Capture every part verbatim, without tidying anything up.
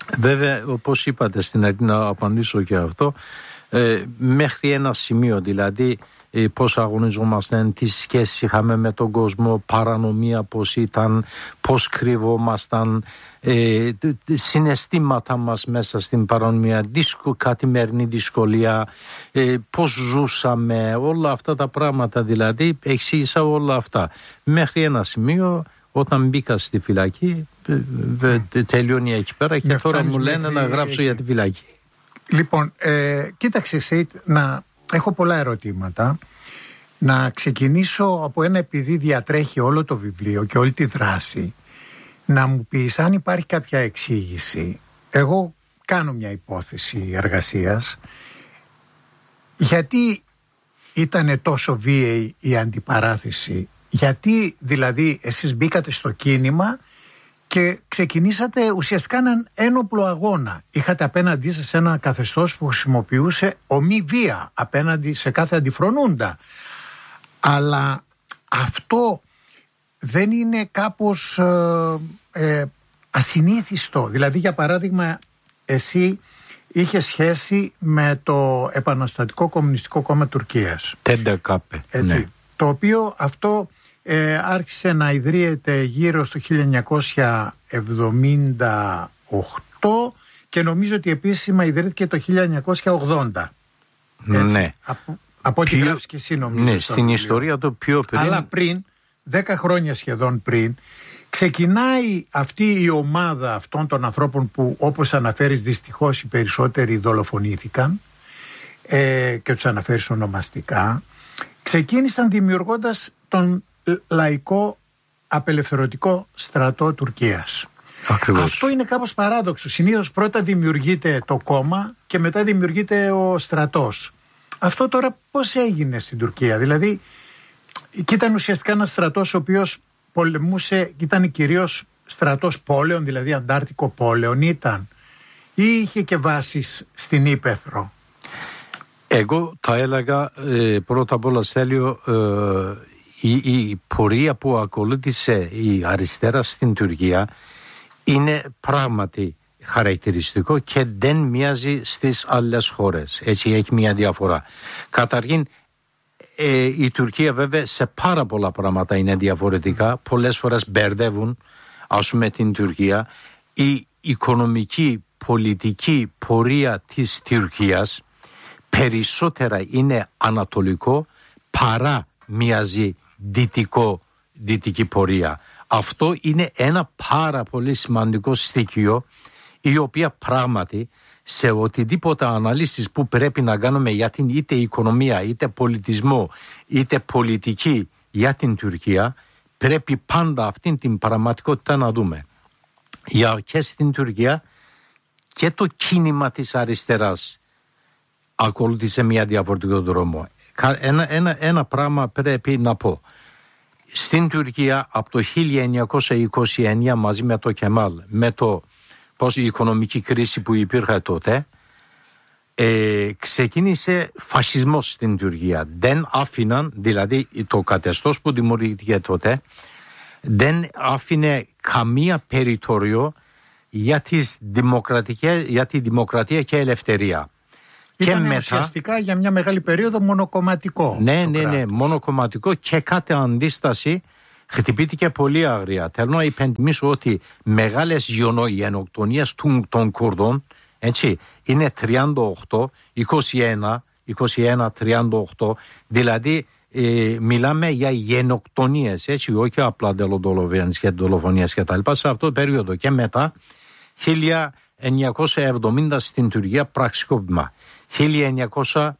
Βέβαια, όπως είπατε στην αρχή, να απαντήσω και αυτό, ε, μέχρι ένα σημείο, δηλαδή ε, πώς αγωνιζόμασταν, τι σχέσεις είχαμε με τον κόσμο, παρανομία πώς ήταν, πώς κρυβόμασταν, ε, συναισθήματα μας μέσα στην παρανομία, δυσκο, καθημερινή δυσκολία, ε, πώς ζούσαμε, όλα αυτά τα πράγματα, δηλαδή εξήγησα όλα αυτά. Μέχρι ένα σημείο, όταν μπήκα στη φυλακή, τελειώνει εκεί πέρα και τώρα μου λένε να γράψω για τη φυλακή. Λοιπόν, ε, κοίταξε Σεϊτ, να έχω πολλά ερωτήματα. Να ξεκινήσω από ένα, επειδή διατρέχει όλο το βιβλίο και όλη τη δράση, να μου πεις αν υπάρχει κάποια εξήγηση. Εγώ κάνω μια υπόθεση εργασίας. Γιατί ήταν τόσο βίαιη η αντιπαράθεση? Γιατί δηλαδή εσείς μπήκατε στο κίνημα και ξεκινήσατε ουσιαστικά έναν ένοπλο αγώνα. Είχατε απέναντί σας ένα καθεστώς που χρησιμοποιούσε ομή βία απέναντι σε κάθε αντιφρονούντα. Αλλά αυτό δεν είναι κάπως ε, ε, ασυνήθιστο? Δηλαδή, για παράδειγμα, εσύ είχε σχέση με το Επαναστατικό Κομμουνιστικό Κόμμα Τουρκίας. Τεντεκάπε, ναι. Το οποίο αυτό ε, άρχισε να ιδρύεται γύρω στο χίλια εννιακόσια εβδομήντα οκτώ και νομίζω ότι επίσημα ιδρύθηκε το χίλια εννιακόσια ογδόντα. Έτσι, ναι. Από, από ό,τι γράφεις και εσύ νομίζω. Ναι, στην βιβλίο. Ιστορία το πιο πριν. Αλλά πριν, δέκα χρόνια σχεδόν πριν, ξεκινάει αυτή η ομάδα αυτών των ανθρώπων που, όπως αναφέρεις, δυστυχώς οι περισσότεροι δολοφονήθηκαν ε, και τους αναφέρεις ονομαστικά. Ξεκίνησαν δημιουργώντας τον Λαϊκό Απελευθερωτικό Στρατό Τουρκίας. Ακριβώς. Αυτό είναι κάπως παράδοξο. Συνήθως πρώτα δημιουργείται το κόμμα και μετά δημιουργείται ο στρατός. Αυτό τώρα πώς έγινε στην Τουρκία? Δηλαδή, και ήταν ουσιαστικά ένας στρατός ο οποίος πολεμούσε, ήταν κυρίως στρατός πόλεων, δηλαδή αντάρτικο πόλεων ήταν, ή είχε και βάσεις στην Ύπαιθρο? Εγώ θα έλεγα ε, πρώτα απ' όλα, Στέλιο, ε, η, η πορεία που ακολούθησε η αριστερά στην Τουρκία είναι πράγματι χαρακτηριστικό και δεν μοιάζει στις άλλες χώρες. Έτσι έχει μια διαφορά. Καταρχήν, ε, η Τουρκία βέβαια σε πάρα πολλά πράγματα είναι διαφορετικά. Πολλές φορές μπερδεύουν, ας πούμε, την Τουρκία. Η οικονομική, πολιτική πορεία της Τουρκίας περισσότερα είναι ανατολικό παρά μοιάζει δυτικό, δυτική πορεία. Αυτό είναι ένα πάρα πολύ σημαντικό στοιχείο, η οποία πράγματι σε οτιδήποτε αναλύσεις που πρέπει να κάνουμε για την είτε οικονομία, είτε πολιτισμό, είτε πολιτική για την Τουρκία, πρέπει πάντα αυτήν την πραγματικότητα να δούμε. Για και στην Τουρκία και το κίνημα της αριστεράς ακολούθησε μια διαφορετικό δρόμο. Ένα, ένα, ένα πράγμα πρέπει να πω. Στην Τουρκία από το χίλια εννιακόσια είκοσι εννιά μαζί με το Κεμάλ, με το πώς η οικονομική κρίση που υπήρχε τότε, ε, ξεκίνησε φασισμός στην Τουρκία. Δεν άφηναν, δηλαδή το καθεστώς που δημιουργήθηκε τότε, δεν άφηνε καμία περιθώριο για, τις δημοκρατικές, για τη δημοκρατία και ελευθερία. Ήταν και μετά, ουσιαστικά για μια μεγάλη περίοδο μονοκομματικό. Ναι, ναι, ναι, μονοκομματικό και κάθε αντίσταση χτυπήθηκε πολύ αγρία. Θέλω να υπενθυμίσω ότι μεγάλες γενοκτονίες των Κούρδων, έτσι, είναι τριάντα οκτώ, είκοσι ένα, είκοσι ένα, τριάντα οκτώ, δηλαδή ε, μιλάμε για γενοκτονίες, έτσι, όχι απλά δολοφονίες και δολοφονίες και τα λοιπά, σε αυτό το περίοδο. Και μετά, χίλια εννιακόσια εβδομήντα στην Τουρκία πραξικόπημα. χίλια εννιακόσια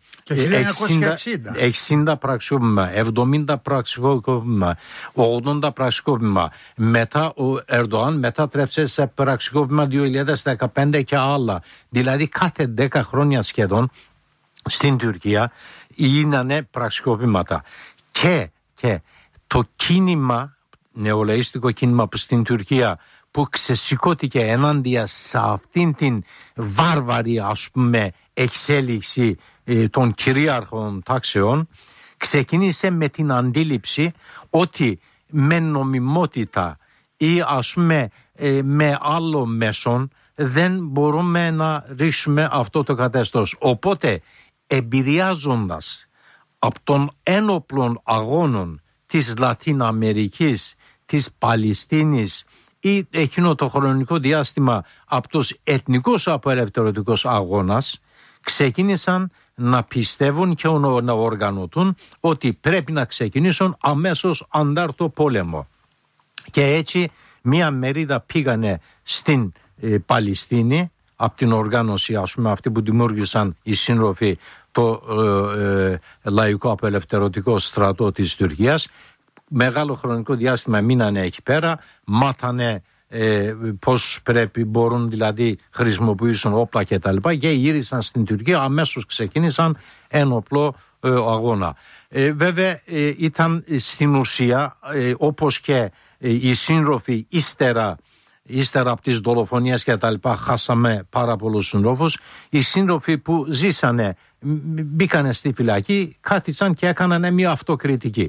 εξήντα πραξικόπημα, εβδομήντα πραξικόπημα, ογδόντα πραξικόπημα. Μετά ο Ερντοάν μετάτρεψε σε πραξικόπημα δύο χιλιάδες δεκαπέντε και άλλα. Δηλαδή κάθε δέκα χρόνια σχεδόν στην Τουρκία είναι πραξικόπηματα. Και, και το κίνημα, νεολαίστικο κίνημα που στην Τουρκία που ξεσηκώθηκε ενάντια σε αυτήν την βάρβαρη, ας πούμε, εξέλιξη ε, των κυρίαρχων τάξεων, ξεκίνησε με την αντίληψη ότι με νομιμότητα ή, ας πούμε, ε, με άλλο μέσον δεν μπορούμε να ρίξουμε αυτό το καθεστώς. Οπότε εμπειριάζοντας από των ένοπλων αγώνων της Λατινοαμερικής, της Παλαιστίνης ή εκείνο το χρονικό διάστημα από τους εθνικούς απελευθερωτικούς αγώνας, ξεκίνησαν να πιστεύουν και να οργανωτούν ότι πρέπει να ξεκινήσουν αμέσως αντάρτο πόλεμο. Και έτσι μία μερίδα πήγανε στην ε, Παλαιστίνη από την οργάνωση, ας πούμε, αυτή που δημιούργησαν οι σύντροφοι, το ε, ε, Λαϊκό Απελευθερωτικό Στρατό της Τουρκίας. Μεγάλο χρονικό διάστημα μείνανε εκεί πέρα, μάθανε ε, πώς πρέπει, μπορούν δηλαδή χρησιμοποιήσουν όπλα και τα λοιπά και γύρισαν στην Τουρκία, αμέσως ξεκίνησαν ένοπλο ε, αγώνα. Ε, βέβαια ε, ήταν στην ουσία ε, όπως και ε, οι σύντροφοι ύστερα Ύστερα από τις δολοφονίες και τα λοιπά χάσαμε πάρα πολλούς συντρόφους. Οι σύντροφοι που ζήσανε, μπήκανε στη φυλακή, κάθισαν και έκανανε μια αυτοκριτική.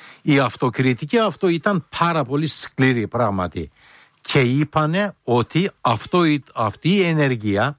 Η αυτοκριτική αυτό ήταν πάρα πολύ σκληρή πράγματι. Και είπανε ότι αυτό, αυτή η ενέργεια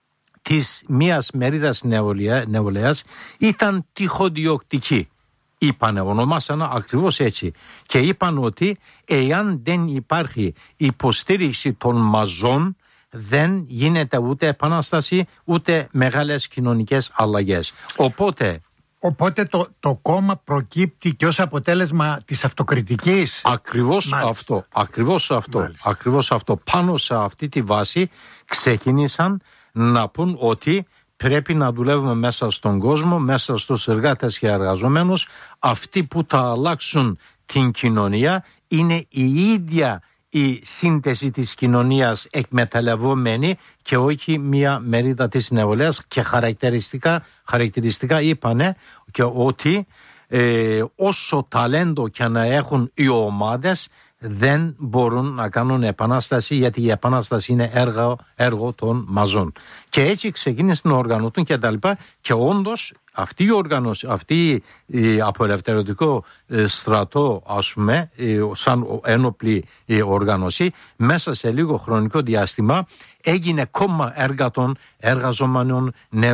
της μιας μερίδας νεολαίας ήταν τυχοδιοκτική. Είπανε, ονομάσανε ακριβώς έτσι. Και είπαν ότι εάν δεν υπάρχει υποστήριξη των μαζών, δεν γίνεται ούτε επανάσταση ούτε μεγάλες κοινωνικές αλλαγές. Οπότε... Οπότε το, το κόμμα προκύπτει και ως αποτέλεσμα της αυτοκριτικής. Ακριβώς Μάλιστα. αυτό. Ακριβώς αυτό. Ακριβώς αυτό. Πάνω σε αυτή τη βάση ξεκίνησαν να πούν ότι πρέπει να δουλεύουμε μέσα στον κόσμο, μέσα στους εργάτες και εργαζομένους. Αυτοί που θα αλλάξουν την κοινωνία είναι η ίδια η σύνθεση της κοινωνίας εκμεταλλευόμενη και όχι μια μερίδα της νεολαίας. Και χαρακτηριστικά, χαρακτηριστικά είπανε και ότι ε, όσο ταλέντο και να έχουν οι ομάδες, δεν μπορούν να κάνουν επανάσταση, γιατί η επανάσταση είναι έργο, έργο των μαζών. Και έτσι ξεκίνησαν να οργανωτούν και τα λοιπά. Και όντως αυτή η οργάνωση, αυτή η απελευθερωτικό στρατό, ας πούμε, σαν ένοπλη οργάνωση, μέσα σε λίγο χρονικό διάστημα έγινε κόμμα εργατών, εργαζομένων,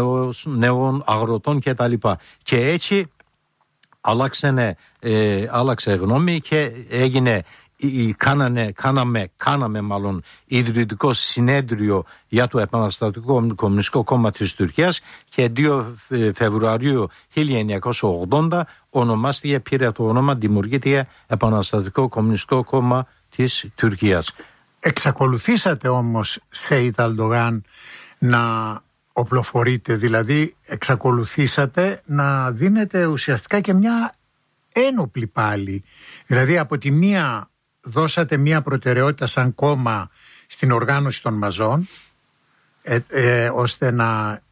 νέων αγροτών και τα λοιπά. Και έτσι άλλαξε, ε, άλλαξε γνώμη και έγινε Κάνανε, κάναμε, κάναμε μάλλον ιδρυτικό συνέδριο για το Επαναστατικό Κομμουνιστικό Κόμμα της Τουρκίας και δύο Φεβρουαρίου χίλια εννιακόσια ογδόντα ονομάστηκε, πήρε το όνομα, δημιουργήθηκε Επαναστατικό Κομμουνιστικό Κόμμα της Τουρκίας. Εξακολουθήσατε όμως, Σέιτ Αλντογάν, να οπλοφορείτε, δηλαδή εξακολουθήσατε να δίνετε ουσιαστικά και μια ένοπλη πάλι. Δηλαδή από τη μία δώσατε μία προτεραιότητα σαν κόμμα στην οργάνωση των μαζών, ε, ε, ώστε να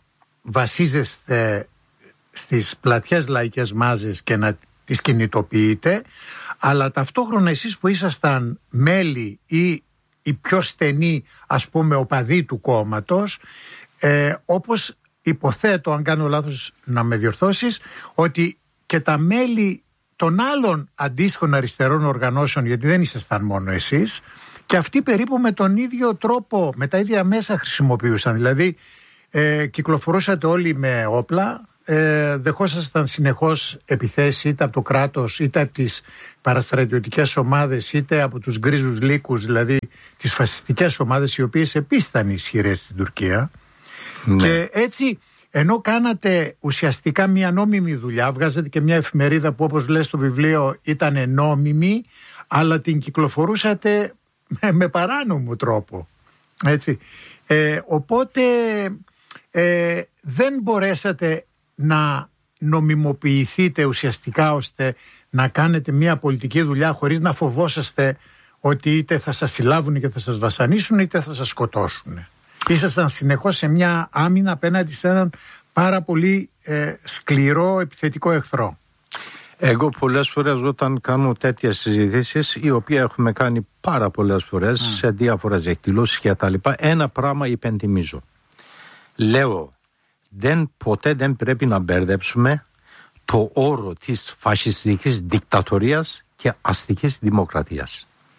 βασίζεστε στις πλατιές λαϊκές μάζες και να τις κινητοποιείτε, αλλά ταυτόχρονα εσείς που ήσασταν μέλη ή οι πιο στενοί, ας πούμε, οπαδοί του κόμματος, ε, όπως υποθέτω, αν κάνω λάθος να με διορθώσεις, ότι και τα μέλη των άλλων αντίστοιχων αριστερών οργανώσεων, γιατί δεν ήσασταν μόνο εσείς, και αυτοί περίπου με τον ίδιο τρόπο, με τα ίδια μέσα χρησιμοποιούσαν. Δηλαδή ε, κυκλοφορούσατε όλοι με όπλα, ε, δεχόσασταν συνεχώς επιθέσεις είτε από το κράτος, είτε από τις παραστρατιωτικές ομάδες, είτε από τους γκρίζους λύκους, δηλαδή τις φασιστικές ομάδες, οι οποίες επίσης ήταν ισχυρές στην Τουρκία. Ναι. Και έτσι, ενώ κάνατε ουσιαστικά μια νόμιμη δουλειά, βγάζατε και μια εφημερίδα που, όπως λέει στο βιβλίο, ήταν νόμιμη, αλλά την κυκλοφορούσατε με, με παράνομο τρόπο. Έτσι. Ε, οπότε ε, δεν μπορέσατε να νομιμοποιηθείτε ουσιαστικά ώστε να κάνετε μια πολιτική δουλειά χωρίς να φοβόσαστε ότι είτε θα σας συλλάβουν και θα σας βασανίσουν είτε θα σας σκοτώσουν. Ήσασταν συνεχώς σε μια άμυνα απέναντι σε έναν πάρα πολύ ε, σκληρό επιθετικό εχθρό. Εγώ πολλές φορές όταν κάνω τέτοιες συζητήσεις, οι οποίες έχουμε κάνει πάρα πολλές φορές mm. σε διάφορες εκδηλώσεις και τα λοιπά, ένα πράγμα υπενθυμίζω. Λέω, δεν, ποτέ δεν πρέπει να μπερδέψουμε το όρο της φασιστικής δικτατορίας και αστικής δημοκρατίας.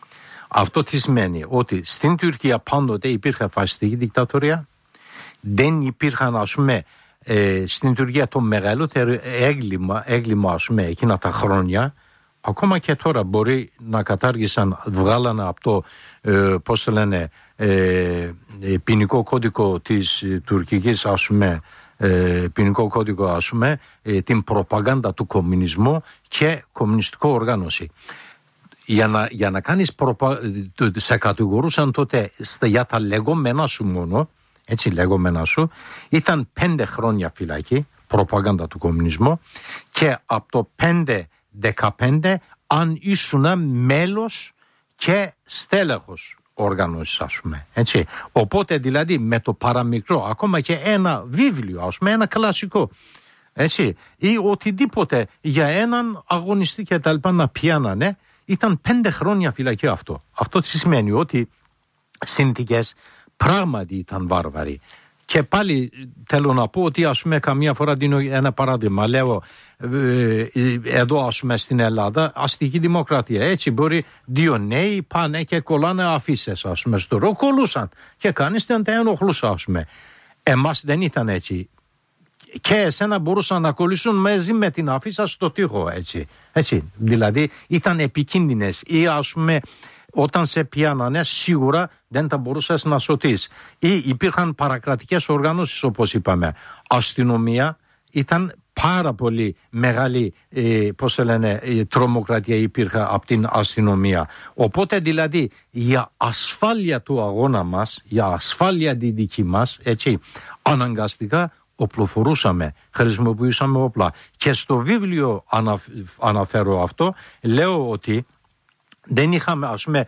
Αυτό τι σημαίνει? Ότι στην Τουρκία πάντοτε υπήρχε φασιστική δικτατορία, δεν υπήρχαν, ας πούμε, ε, στην Τουρκία το μεγαλύτερο έγκλημα, έγκλημα ας πούμε, εκείνα τα χρόνια. Ακόμα και τώρα μπορεί να κατάργησαν, βγάλανε από το, ε, πώς το λένε, ε, ποινικό κώδικο της ε, τουρκικής, ας πούμε, ε, ποινικό κώδικο, ας πούμε, ε, την προπαγάνδα του κομμουνισμού και κομμουνιστικό οργάνωση. Για να, για να κάνεις προπα... σε κατηγορούσαν τότε για τα λεγόμενα σου μόνο, έτσι λεγόμενα σου, ήταν πέντε χρόνια φυλακή, προπαγάνδα του κομμουνισμού, και από το πέντε δεκαπέντε αν ήσουν μέλος και στέλεχος οργανώσεις, ας πούμε, έτσι. Οπότε δηλαδή με το παραμικρό, ακόμα και ένα βιβλίο, ας πούμε, ένα κλασικό, έτσι, ή οτιδήποτε για έναν αγωνιστή και τα λοιπά να πιάνανε, ήταν πέντε χρόνια φυλακή αυτό. Αυτό τι σημαίνει? Ότι συνθήκες πράγματι ήταν βάρβαροι. Και πάλι θέλω να πω ότι, ας πούμε, καμία φορά δίνω ένα παράδειγμα. Λέω ε, εδώ, ας πούμε, στην Ελλάδα αστική δημοκρατία. Έτσι μπορεί δύο νέοι πάνε και κολλάνε αφίσες, ας πούμε, στο ρο, κολλούσαν και κανείς δεν τα ενοχλούσε, ας πούμε. Εμάς δεν ήταν έτσι. Και εσένα μπορούσαν να κολλήσουν μαζί με την αφίσα στο τοίχο, έτσι. έτσι. Δηλαδή ήταν επικίνδυνες ή, ας πούμε, όταν σε πιάνανε σίγουρα δεν τα μπορούσες να σωθείς. Ή υπήρχαν παρακρατικές οργανώσεις, όπως είπαμε. Αστυνομία, ήταν πάρα πολύ μεγάλη, ε, πώς σε λένε, ε, τρομοκρατία υπήρχε από την αστυνομία. Οπότε δηλαδή για ασφάλεια του αγώνα μας, για ασφάλεια τη δική μας, έτσι, αναγκαστικά οπλοφορούσαμε, χρησιμοποιούσαμε όπλα. Και στο βιβλίο ανα, αναφέρω αυτό, λέω ότι δεν είχαμε, ας πούμε,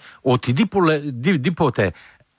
οτιδήποτε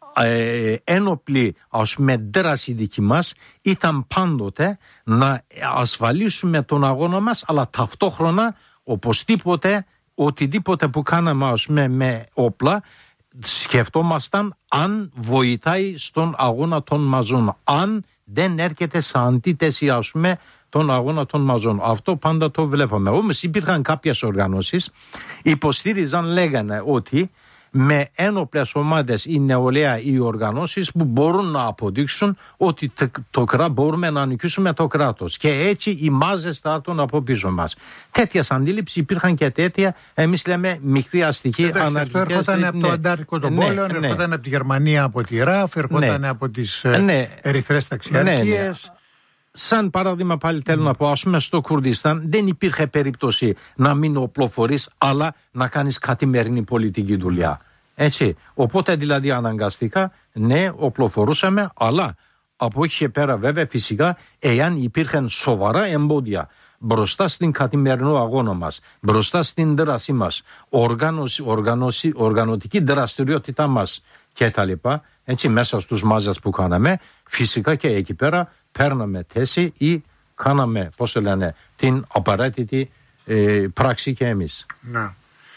ε, ένοπλη, ας πούμε, δράση δική μας, ήταν πάντοτε να ασφαλίσουμε τον αγώνα μας, αλλά ταυτόχρονα οπωσδήποτε οτιδήποτε που κάναμε, ας πούμε, με όπλα, σκεφτόμασταν αν βοηθάει στον αγώνα των μαζών, αν δεν έρχεται σε αντίθεση, ας πούμε, τον αγώνα των μαζών. Αυτό πάντα το βλέπαμε. Όμως υπήρχαν κάποιες οργανώσεις, υποστήριζαν, λέγανε ότι με ένοπλες ομάδες ή νεολαία ή οργανώσεις που μπορούν να αποδείξουν ότι το κράτος, μπορούμε να νικήσουμε το κράτος. Και έτσι οι μάζες θα έρθουν από πίσω μας. Τέτοιες αντίληψεις υπήρχαν και τέτοια, εμείς λέμε, μικρή αστική αναρχικές. Αυτό έρχονταν ναι, από το Αντάρτικο των ναι, πόλεων, ναι, έρχονταν από τη Γερμανία, από τη ΡΑΦ, έρχονταν ναι, από τις ναι, ερυθρές ταξιαρχίες. Ναι, ναι. Σαν παράδειγμα πάλι θέλω mm. να πω, ας πούμε, στο Κουρδιστάν δεν υπήρχε περίπτωση να μην οπλοφορείς, αλλά να κάνεις καθημερινή πολιτική δουλειά. Έτσι. Οπότε δηλαδή αναγκαστικά, ναι, οπλοφορούσαμε, αλλά από εκεί και πέρα βέβαια φυσικά, εάν υπήρχαν σοβαρά εμπόδια μπροστά στην καθημερινό αγώνα μας, μπροστά στην δράση μας, οργάνωση, οργάνωση, οργανωτική δραστηριότητά μας και τα λοιπά, έτσι, μέσα στους μάζες που κάναμε, φυσικά και εκεί πέρα παίρναμε θέση ή κάναμε, πώς λένε, την απαραίτητη ε, πράξη και εμείς. Να.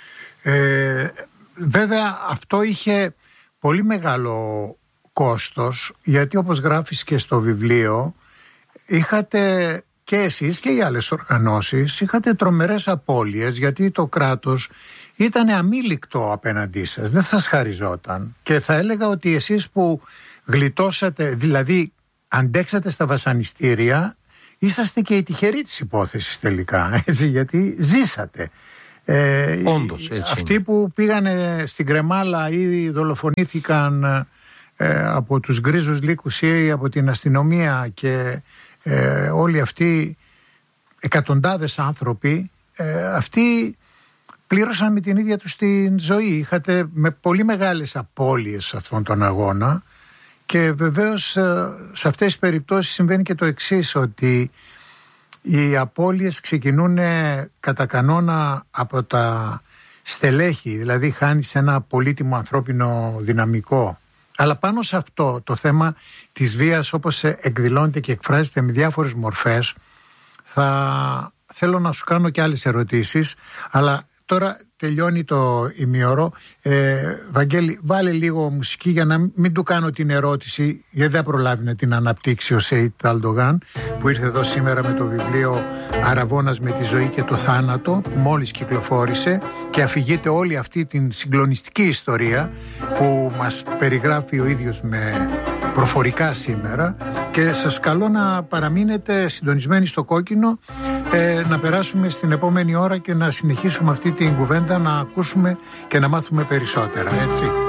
Ε, βέβαια αυτό είχε πολύ μεγάλο κόστος, γιατί όπως γράφεις και στο βιβλίο, είχατε και εσείς και οι άλλες οργανώσεις, είχατε τρομερές απώλειες, γιατί το κράτος ήταν αμήλικτο απέναντί σας, δεν σας χαριζόταν. Και θα έλεγα ότι εσείς που γλιτώσατε, δηλαδή αντέξατε στα βασανιστήρια, είσαστε και οι τυχεροί της υπόθεσης τελικά, έτσι, γιατί ζήσατε. Ε, Όντως, έτσι. Αυτοί είναι. Που πήγανε στην Κρεμάλα ή δολοφονήθηκαν ε, από τους γκρίζους λύκους ή από την αστυνομία και ε, όλοι αυτοί, εκατοντάδες άνθρωποι, ε, αυτοί πλήρωσαν με την ίδια τους την ζωή. Είχατε με πολύ μεγάλες απώλειες αυτόν τον αγώνα. Και βεβαίως σε αυτές τις περιπτώσεις συμβαίνει και το εξής, ότι οι απώλειες ξεκινούν κατά κανόνα από τα στελέχη, δηλαδή χάνεις ένα πολύτιμο ανθρώπινο δυναμικό. Αλλά πάνω σε αυτό το θέμα της βίας, όπως εκδηλώνεται και εκφράζεται με διάφορες μορφές, θα θέλω να σου κάνω και άλλες ερωτήσεις, αλλά Τώρα τελειώνει το ημίωρο. ε, Βαγγέλη, βάλε λίγο μουσική για να μην του κάνω την ερώτηση, γιατί δεν προλάβει να την αναπτύξει ο Σέιτ Αλντογάν, που ήρθε εδώ σήμερα με το βιβλίο Αραβώνας με τη ζωή και το θάνατο, που μόλις κυκλοφόρησε και αφηγείται όλη αυτή την συγκλονιστική ιστορία που μας περιγράφει ο ίδιος με προφορικά σήμερα. Και σας καλώ να παραμείνετε συντονισμένοι στο Κόκκινο, ε, να περάσουμε στην επόμενη ώρα και να συνεχίσουμε αυτή την κουβέντα, να ακούσουμε και να μάθουμε περισσότερα, έτσι.